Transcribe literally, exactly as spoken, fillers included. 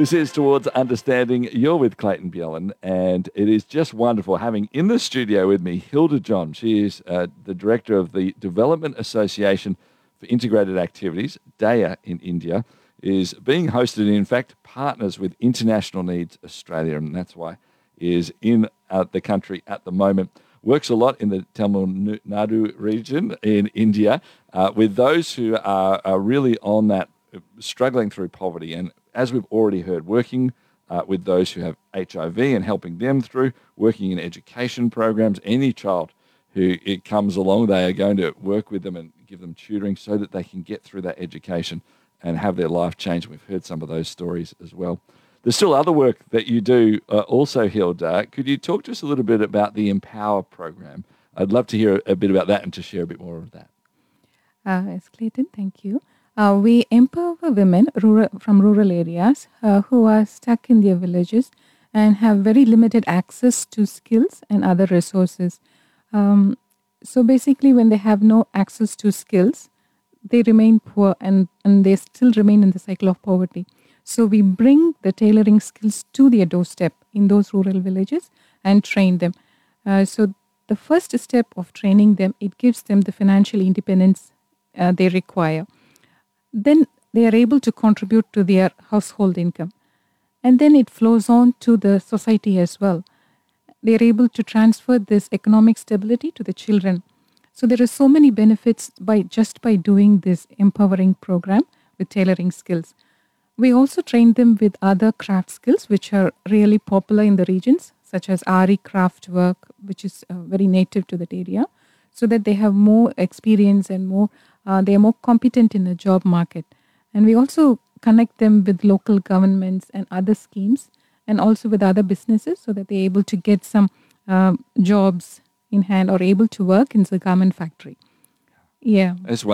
This is Towards Understanding. You're with Clayton Bjelland, and it is just wonderful having in the studio with me Hilda John. She is uh, the director of the Development Association for Integrated Activities, D A A in India, is being hosted, in fact, partners with International Needs Australia, and that's why is in uh, the country at the moment. Works a lot in the Tamil Nadu region in India uh, with those who are, are really on that, struggling through poverty. And as we've already heard, working uh, with those who have H I V and helping them through, working in education programs. Any child who it comes along, they are going to work with them and give them tutoring so that they can get through that education and have their life change. We've heard some of those stories as well. There's still other work that you do uh, also, Hilda. Could you talk to us a little bit about the Empower program? I'd love to hear a bit about that and to share a bit more of that. Uh, yes, Clayton, thank you. Uh, we empower women rural, from rural areas uh, who are stuck in their villages and have very limited access to skills and other resources. Um, so basically, when they have no access to skills, they remain poor and, and they still remain in the cycle of poverty. So we bring the tailoring skills to their doorstep in those rural villages and train them. Uh, so the first step of training them, it gives them the financial independence uh, they require. Then they are able to contribute to their household income. And then it flows on to the society as well. They are able to transfer this economic stability to the children. So there are so many benefits by just by doing this empowering program with tailoring skills. We also train them with other craft skills which are really popular in the regions, such as Ari craft work, which is uh, very native to that area, so that they have more experience and more uh, they are more competent in the job market. And we also connect them with local governments and other schemes, and also with other businesses, so that they're able to get some uh, jobs in hand or able to work in the garment factory. Yeah. As well.